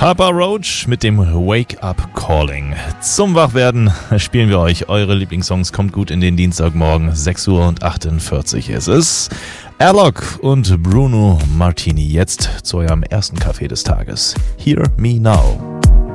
Papa Roach mit dem Wake Up Calling. Zum Wachwerden spielen wir euch eure Lieblingssongs. Kommt gut in den Dienstagmorgen, 6:48 Uhr ist es. Alok und Bruno Martini jetzt zu eurem ersten Kaffee des Tages. Hear Me Now.